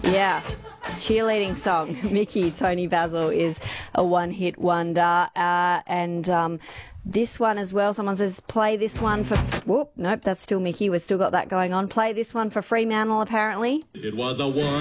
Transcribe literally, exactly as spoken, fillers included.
Yeah. Cheerleading song. Mickey, Tony Basil is a one-hit wonder. Uh, and um, this one as well, someone says, play this one for... Whoop, nope, that's still Mickey. We've still got that going on. Play this one for Fremantle, apparently. It was a one...